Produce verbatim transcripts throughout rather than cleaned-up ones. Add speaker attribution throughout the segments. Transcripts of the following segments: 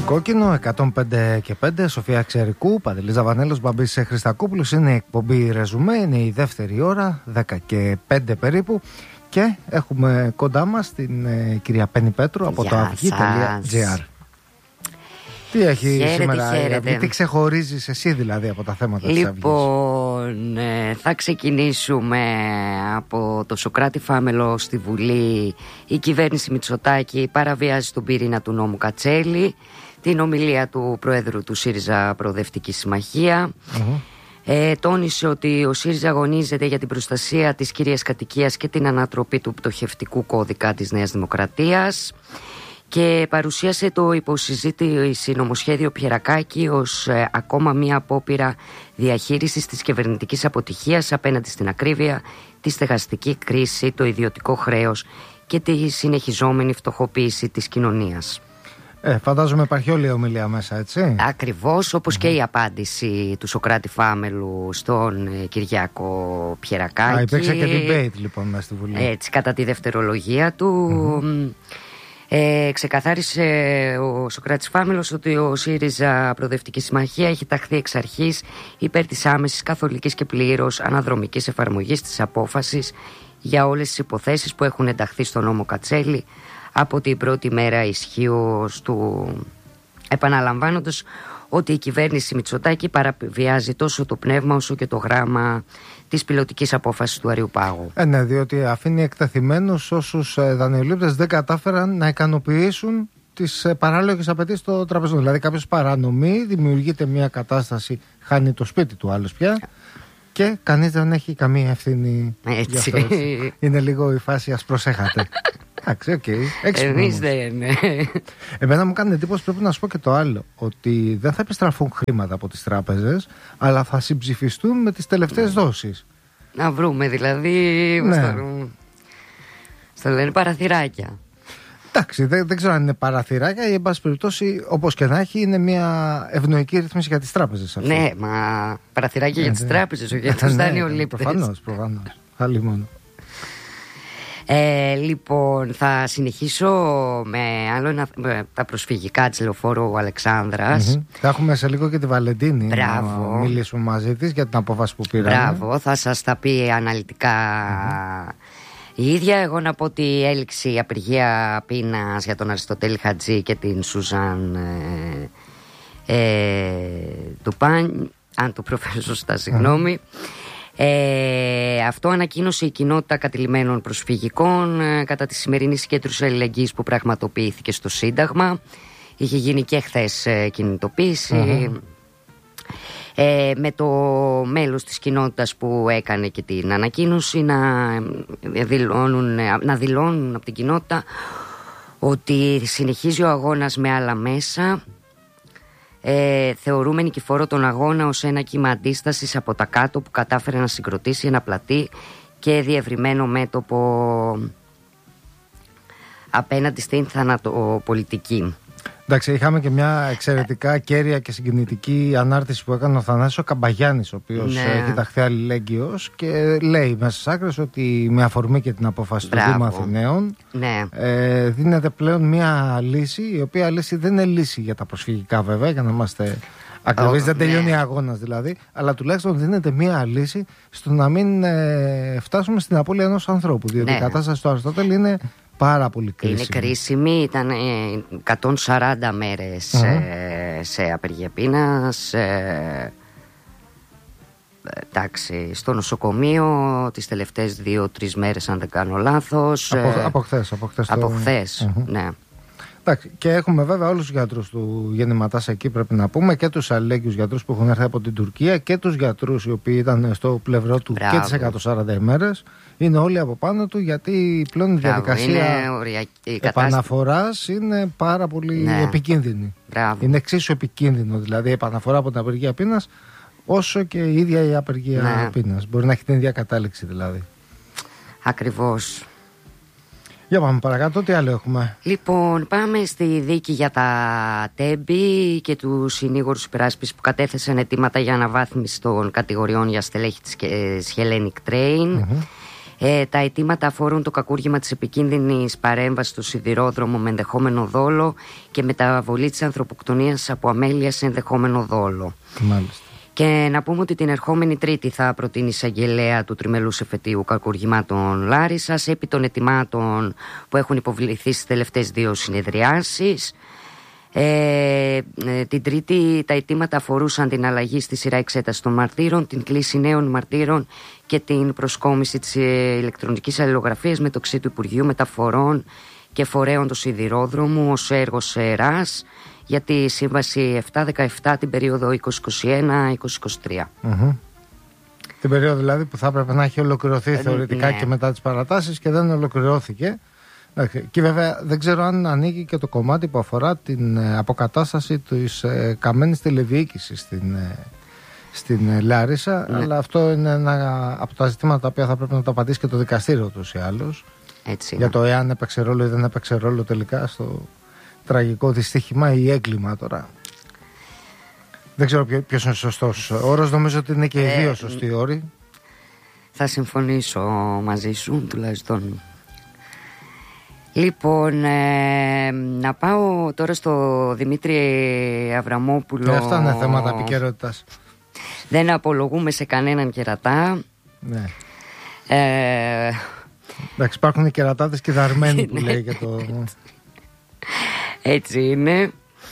Speaker 1: Κόκκινο εκατόν πέντε και πέντε, Σοφία Ξερικού, Παντελής Ζαβανέλος, Μπαμπής Χριστακόπουλος. Είναι η εκπομπή Ρεζουμέ, είναι η δεύτερη ώρα, δέκα και πέντε περίπου. Και έχουμε κοντά μας την ε, κυρία Πέννη Πέτρου από το αυγή τελεία τζι άρ. Τι έχει
Speaker 2: χαίρετε,
Speaker 1: σήμερα,
Speaker 2: χαίρετε.
Speaker 1: Τι ξεχωρίζεις εσύ δηλαδή από τα θέματα της αυγής?
Speaker 2: Λοιπόν, ε, θα ξεκινήσουμε από το Σωκράτη Φάμελο στη Βουλή. Η κυβέρνηση Μητσοτάκη παραβιάζει τον πυρήνα του νόμου Κατσέλη. Την ομιλία του Προέδρου του ΣΥΡΙΖΑ Προοδευτική Συμμαχία. Mm-hmm. Ε, τόνισε ότι ο ΣΥΡΙΖΑ αγωνίζεται για την προστασία της κυρίας κατοικίας και την ανατροπή του πτωχευτικού κώδικα της Νέας Δημοκρατίας. Και παρουσίασε το υποσυζήτηση νομοσχέδιο Πιερακάκη ως ε, ακόμα μία απόπειρα διαχείρισης της κυβερνητικής αποτυχίας απέναντι στην ακρίβεια, τη στεγαστική κρίση, το ιδιωτικό χρέος και τη συνεχιζόμενη φτωχοποίηση της κοινωνίας.
Speaker 1: Ε, φαντάζομαι υπάρχει όλη η ομιλία μέσα, έτσι.
Speaker 2: Ακριβώς, όπως mm-hmm. και η απάντηση του Σωκράτη Φάμελου στον ε, Κυριάκο Πιερακάκη.
Speaker 1: Α, υπήρξε και debate λοιπόν μέσα στη Βουλή.
Speaker 2: Έτσι, κατά τη δευτερολογία του. Mm-hmm. Ε, ξεκαθάρισε ο Σωκράτης Φάμελος ότι ο ΣΥΡΙΖΑ Προοδευτική Συμμαχία έχει ταχθεί εξ αρχής υπέρ της άμεσης, καθολικής και πλήρως αναδρομικής εφαρμογής της απόφασης για όλες τις υποθέσεις που έχουν ενταχθεί στο νόμο Κατσέλη από την πρώτη μέρα ισχύως του, επαναλαμβάνοντας ότι η κυβέρνηση Μητσοτάκη παραβιάζει τόσο το πνεύμα όσο και το γράμμα της πιλωτικής απόφασης του Αριουπάγου. Ε,
Speaker 1: ναι, διότι αφήνει εκτεθειμένους όσους ε, δανειολήπτες δεν κατάφεραν να ικανοποιήσουν τις ε, παράλογες απαιτήσεις των τραπεζών. Δηλαδή, κάποιος παρανομεί, δημιουργείται μια κατάσταση, χάνει το σπίτι του άλλος πια και κανείς δεν έχει καμία ευθύνη.
Speaker 2: Έτσι.
Speaker 1: Γι' αυτό, έτσι. Είναι λίγο η φάση, ας προσέχατε. Εντάξει, οκ.
Speaker 2: Εμείς δεν.
Speaker 1: Εμένα μου κάνει εντύπωση, πρέπει να σου πω και το άλλο, ότι δεν θα επιστραφούν χρήματα από τις τράπεζες, αλλά θα συμψηφιστούν με τις τελευταίες ναι. δόσεις.
Speaker 2: Να βρούμε δηλαδή. Ναι. Στο, στο λένε παραθυράκια.
Speaker 1: Εντάξει, δεν, δεν ξέρω αν είναι παραθυράκια ή, εν πάση περιπτώσει, όπως και να έχει, είναι μια ευνοϊκή ρύθμιση για τις τράπεζες. Αυτή.
Speaker 2: Ναι, μα παραθυράκια ναι, για τις ναι. τράπεζες, όχι για τους ναι, δανειολήπτες.
Speaker 1: Προφανώς, προφανώς. Άλλη μόνο.
Speaker 2: Ε, λοιπόν, θα συνεχίσω με άλλο ένα, με τα προσφυγικά της Λεωφόρου Αλεξάνδρας.
Speaker 1: Mm-hmm. Θα έχουμε σε λίγο και τη Βαλεντίνη.
Speaker 2: Μπράβο.
Speaker 1: Να μιλήσουμε μαζί της για την απόφαση που πήραμε.
Speaker 2: Μπράβο, θα σας τα πει αναλυτικά mm-hmm. η ίδια. Εγώ να πω ότι έληξε η απεργία πείνας για τον Αριστοτέλη Χατζή και την Σουζάν ε, ε, Τουπάν, αν το προφέρω σωστά, συγγνώμη. Mm-hmm. Ε, αυτό ανακοίνωσε η κοινότητα κατηλημένων προσφυγικών ε, κατά τη σημερινή συγκέντρωση αλληλεγγύης που πραγματοποιήθηκε στο Σύνταγμα. Είχε γίνει και χθες ε, κινητοποίηση mm-hmm. ε, με το μέλος της κοινότητας που έκανε και την ανακοίνωση να δηλώνουν, να δηλώνουν από την κοινότητα ότι συνεχίζει ο αγώνας με άλλα μέσα. Ε, θεωρούμε νικηφόρο τον αγώνα ως ένα κύμα αντίστασης από τα κάτω που κατάφερε να συγκροτήσει ένα πλατή και διευρυμένο μέτωπο απέναντι στην θανατοπολιτική.
Speaker 1: Εντάξει, είχαμε και μια εξαιρετικά κέρια και συγκινητική ανάρτηση που έκανε ο Θανάσης ο Καμπαγιάννης, ο οποίος ναι. έχει ταχθεί αλληλέγγυος και λέει μέσα στις άκρες ότι με αφορμή και την απόφαση του Δήμου Αθηναίων
Speaker 2: ναι.
Speaker 1: ε, δίνεται πλέον μια λύση, η οποία λύση δεν είναι λύση για τα προσφυγικά βέβαια, για να είμαστε ακριβείς, oh, δεν τελειώνει ναι. αγώνας δηλαδή, αλλά τουλάχιστον δίνεται μια λύση στο να μην ε, φτάσουμε στην απώλεια ενός ανθρώπου, διότι ναι. η κατάσταση του Αριστοτέλη είναι πάρα πολύ κρίσιμη.
Speaker 2: Είναι κρίσιμη, ήταν εκατόν σαράντα μέρες mm-hmm. ε, σε απεργία πείνας. Ε, εντάξει, στο νοσοκομείο τις τελευταίες δύο-τρεις μέρες, αν δεν κάνω λάθος.
Speaker 1: Από,
Speaker 2: ε,
Speaker 1: από χθες. Από χθες,
Speaker 2: από
Speaker 1: το...
Speaker 2: χθες mm-hmm. ναι.
Speaker 1: Εντάξει, και έχουμε βέβαια όλους τους γιατρούς του γεννηματάς εκεί, πρέπει να πούμε, και τους αλληλέγγυους γιατρούς που έχουν έρθει από την Τουρκία και τους γιατρούς οι οποίοι ήταν στο πλευρό του Μπράβο. και τις εκατόν σαράντα ημέρες. Είναι όλοι από πάνω του, γιατί πλέον η διαδικασία επαναφοράς είναι πάρα πολύ ναι. επικίνδυνη.
Speaker 2: Μπράβο.
Speaker 1: Είναι εξίσου επικίνδυνο δηλαδή η επαναφορά από την απεργία πείνας όσο και η ίδια η απεργία ναι. πείνας. Μπορεί να έχει την ίδια κατάληξη δηλαδή.
Speaker 2: Ακριβώς.
Speaker 1: Για πάμε παρακάτω, τι άλλο έχουμε?
Speaker 2: Λοιπόν, πάμε στη δίκη για τα Τέμπη και τους συνήγορους υπεράσπισης που κατέθεσαν αιτήματα για αναβάθμιση των κατηγοριών για στελέχη της Hellenic Train. Mm-hmm. Ε, τα αιτήματα αφορούν το κακούργημα της επικίνδυνης παρέμβασης στο σιδηρόδρομο με ενδεχόμενο δόλο και μεταβολή της ανθρωποκτονίας από αμέλεια σε ενδεχόμενο δόλο.
Speaker 1: Μάλιστα.
Speaker 2: Και να πούμε ότι την ερχόμενη Τρίτη θα προτείνει εισαγγελέα του τριμελούς εφετείου κακουργημάτων Λάρισσας επί των αιτημάτων που έχουν υποβληθεί στις τελευταίες δύο συνεδριάσεις. Ε, ε, την Τρίτη τα αιτήματα αφορούσαν την αλλαγή στη σειρά εξέταση των μαρτύρων, την κλίση νέων μαρτύρων και την προσκόμιση της ηλεκτρονικής αλληλογραφίας μεταξύ του Υπουργείου Μεταφορών και Φορέων του Σιδηρόδρομου ως έργο ΣΕΡΑΣ για τη Σύμβαση επτακόσια δεκαεπτά την περίοδο είκοσι είκοσι ένα είκοσι είκοσι τρία.
Speaker 1: Mm-hmm. Την περίοδο δηλαδή που θα έπρεπε να έχει ολοκληρωθεί ε, θεωρητικά ναι. και μετά τις παρατάσεις και δεν ολοκληρώθηκε. Και βέβαια δεν ξέρω αν ανοίγει και το κομμάτι που αφορά την αποκατάσταση της ε, καμένης τηλεδιοίκησης στην, ε, στην ε, Λάρισα, ναι. αλλά αυτό είναι ένα από τα ζητήματα τα οποία θα πρέπει να τα απαντήσει και το δικαστήριο τους ή άλλως. Έτσι, για το εάν έπαιξε ρόλο ή δεν έπαιξε ρόλο τελικά στο τραγικό δυστύχημα ή έγκλημα τώρα. Δεν ξέρω ποιος είναι ο σωστός όρος, νομίζω ότι είναι και οι δύο σωστοί όροι.
Speaker 2: Θα συμφωνήσω μαζί σου τουλάχιστον. Λοιπόν, ε, να πάω τώρα στο Δημήτρη Αβραμόπουλο.
Speaker 1: Και αυτά είναι θέματα επικαιρότητας.
Speaker 2: Δεν απολογούμε σε κανέναν κερατά.
Speaker 1: Ναι.
Speaker 2: Ε,
Speaker 1: Εντάξει, υπάρχουν οι κερατάτες και δαρμένοι που λέει και το...
Speaker 2: Έτσι είναι.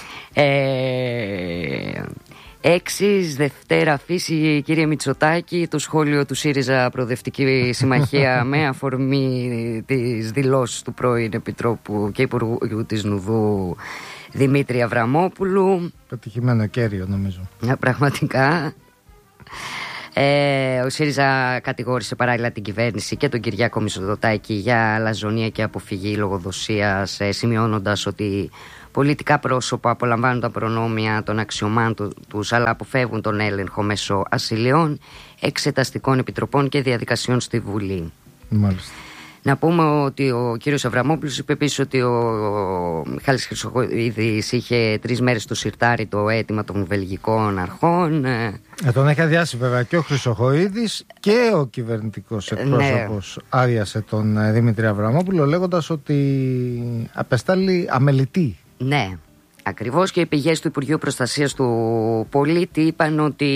Speaker 2: Ε, Έξις Δευτέρα φύση, κύριε Μητσοτάκη, το σχόλιο του ΣΥΡΙΖΑ Προοδευτική Συμμαχία με αφορμή τις δηλώσεις του πρώην Επιτρόπου και Υπουργού της Νουδού Δημήτρη Αβραμόπουλου.
Speaker 1: Πετυχημένο κέριο νομίζω.
Speaker 2: Πραγματικά. Ε, ο ΣΥΡΙΖΑ κατηγόρησε παράλληλα την κυβέρνηση και τον Κυριάκο Μητσοτάκη για αλαζονία και αποφυγή λογοδοσίας, ε, σημειώνοντας ότι πολιτικά πρόσωπα απολαμβάνουν τα προνόμια των αξιωμάτων τους, αλλά αποφεύγουν τον έλεγχο μέσω ασυλιών, εξεταστικών επιτροπών και διαδικασιών στη Βουλή.
Speaker 1: Μάλιστα.
Speaker 2: Να πούμε ότι ο κύριος Αβραμόπουλος είπε επίσης ότι ο Μιχάλης Χρυσοχοίδης είχε τρεις μέρες στο σιρτάρι το αίτημα των βελγικών αρχών. Ε,
Speaker 1: τον έχει αδειάσει βέβαια και ο Χρυσοχοίδης και ο κυβερνητικός εκπρόσωπος ναι. άδειασε τον Δημήτρη Αβραμόπουλο λέγοντας ότι απεστάλλει αμελητή.
Speaker 2: Ναι, ακριβώς, και οι πηγές του Υπουργείου Προστασίας του Πολίτη είπαν ότι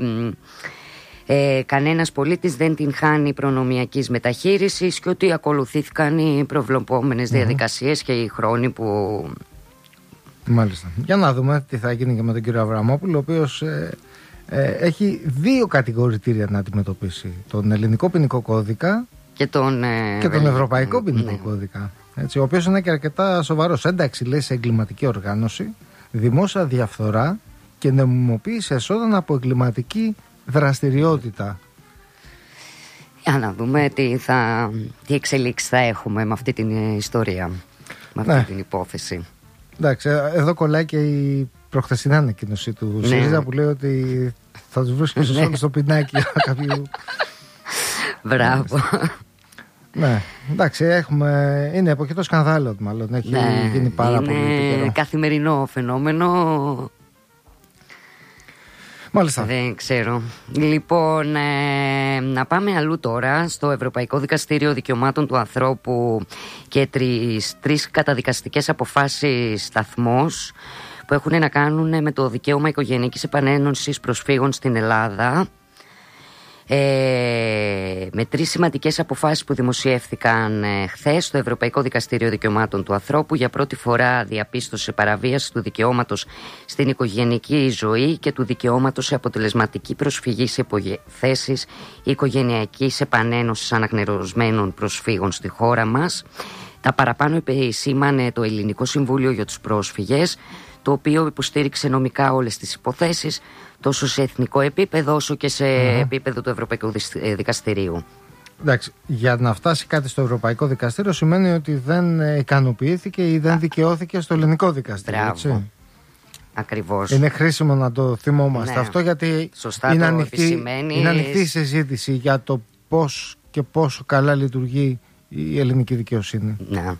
Speaker 2: ε, κανένας πολίτης δεν την χάνει προνομιακής μεταχείρισης και ότι ακολουθήθηκαν οι προβλεπόμενες mm-hmm. διαδικασίες και οι χρόνοι που...
Speaker 1: Μάλιστα. Για να δούμε τι θα γίνει και με τον κύριο Αβραμόπουλο, ο οποίος ε, ε, έχει δύο κατηγορητήρια να αντιμετωπίσει. Τον ελληνικό ποινικό κώδικα
Speaker 2: και τον, ε,
Speaker 1: και τον ευρωπαϊκό ποινικό
Speaker 2: ναι.
Speaker 1: κώδικα. Έτσι, ο οποίος είναι και αρκετά σοβαρός. Ένταξη λέει σε εγκληματική οργάνωση, δημόσια διαφθορά και νομιμοποίηση εσόδων από εγκληματική δραστηριότητα.
Speaker 2: Για να δούμε τι, θα, τι εξελίξεις θα έχουμε με αυτή την ιστορία, με αυτή ναι. την υπόθεση.
Speaker 1: Εντάξει, εδώ κολλάει και η προχθεσινή ανακοίνωση του ναι. ΣΥΡΙΖΑ που λέει ότι θα τους βρίσκεις όλους στο πινάκι κάποιου.
Speaker 2: Μπράβο.
Speaker 1: Ναι, εντάξει, έχουμε... είναι εποχή το σκανδάλο, μάλλον έχει ναι, γίνει πάρα είναι πολύ καιρό.
Speaker 2: Καθημερινό φαινόμενο.
Speaker 1: Μάλιστα.
Speaker 2: Δεν ξέρω. Λοιπόν, ε, να πάμε αλλού τώρα, στο Ευρωπαϊκό Δικαστήριο Δικαιωμάτων του Ανθρώπου και τρεις, τρεις καταδικαστικές αποφάσεις σταθμός που έχουν να κάνουν με το δικαίωμα οικογενειακής επανένωσης προσφύγων στην Ελλάδα. Ε, με τρεις σημαντικές αποφάσεις που δημοσιεύθηκαν ε, χθες, το Ευρωπαϊκό Δικαστήριο Δικαιωμάτων του Ανθρώπου για πρώτη φορά διαπίστωσε παραβίαση του δικαιώματος στην οικογενειακή ζωή και του δικαιώματος σε αποτελεσματική προσφυγή σε υποθέσεις οικογενειακής επανένωσης αναγνωρισμένων προσφύγων στη χώρα μας. Τα παραπάνω επισήμανε το Ελληνικό Συμβούλιο για τους Πρόσφυγες, το οποίο υποστήριξε νομικά όλες τις υποθέσεις, τόσο σε εθνικό επίπεδο όσο και σε mm-hmm. επίπεδο του Ευρωπαϊκού Δικαστηρίου.
Speaker 1: Εντάξει, για να φτάσει κάτι στο Ευρωπαϊκό Δικαστήριο σημαίνει ότι δεν ικανοποιήθηκε ή δεν δικαιώθηκε στο Ελληνικό Δικαστήριο.
Speaker 2: Μπράβο.
Speaker 1: Έτσι.
Speaker 2: Ακριβώς.
Speaker 1: Είναι χρήσιμο να το θυμόμαστε ναι. αυτό, γιατί
Speaker 2: σωστά
Speaker 1: είναι,
Speaker 2: το
Speaker 1: ανοιχτή, είναι ανοιχτή η συζήτηση για το πώς και πόσο καλά λειτουργεί η ελληνική δικαιοσύνη.
Speaker 2: Ναι.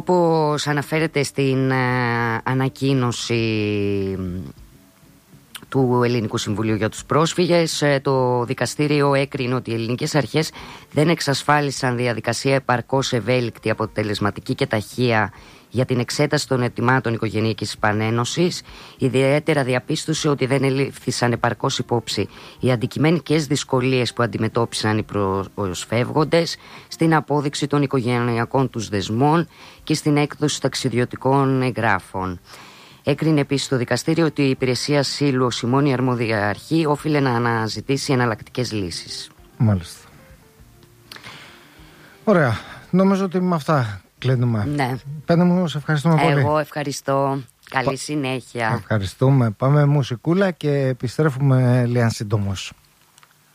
Speaker 2: Όπως αναφέρεται στην uh, ανακοίνωση του Ελληνικού Συμβουλίου για τους Πρόσφυγες. Το δικαστήριο έκρινε ότι οι ελληνικές αρχές δεν εξασφάλισαν διαδικασία επαρκώς ευέλικτη, αποτελεσματική και ταχεία για την εξέταση των αιτημάτων οικογενειακής επανένωσης. Ιδιαίτερα διαπίστωσε ότι δεν ελήφθησαν επαρκώς υπόψη οι αντικειμενικές δυσκολίες που αντιμετώπισαν οι προσφεύγοντες στην απόδειξη των οικογενειακών τους δεσμών και στην έκδοση ταξιδιωτικών εγγράφων. Έκρινε επίσης το δικαστήριο ότι η υπηρεσία ασύλου ως η μόνη αρμόδια αρχή όφιλε να αναζητήσει εναλλακτικές λύσεις.
Speaker 1: Μάλιστα. Ωραία. Νομίζω ότι με αυτά κλείνουμε.
Speaker 2: Ναι.
Speaker 1: Πέντε μου, σε ευχαριστούμε πολύ.
Speaker 2: Εγώ ευχαριστώ. Καλή συνέχεια.
Speaker 1: Ευχαριστούμε. Πάμε μουσικούλα και επιστρέφουμε λίγαν συντόμως.